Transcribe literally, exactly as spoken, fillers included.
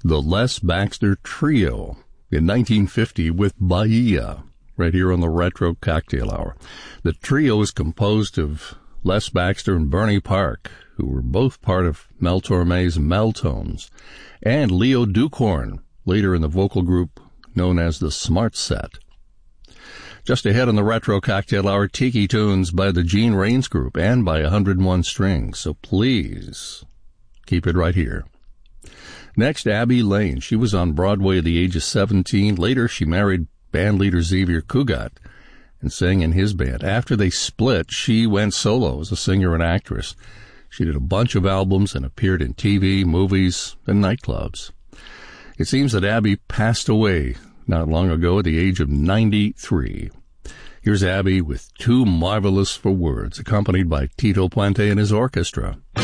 the Les Baxter Trio in nineteen fifty with Bahia, right here on the Retro Cocktail Hour. The trio is composed of Les Baxter and Bernie Park, who were both part of Mel Torme's Meltones, and Leo Dukhorn, later in the vocal group known as the Smart Set. Just ahead on the Retro Cocktail Hour, Tiki Tunes by the Gene Rains Group and by one hundred one Strings, so please keep it right here. Next, Abby Lane. She was on Broadway at the age of seventeen. Later, she married bandleader Xavier Cugat and sang in his band. After they split, she went solo as a singer and actress. She did a bunch of albums and appeared in T V, movies, and nightclubs. It seems that Abby passed away not long ago at the age of ninety-three. Here's Abby with Too Marvelous for Words, accompanied by Tito Puente and his orchestra.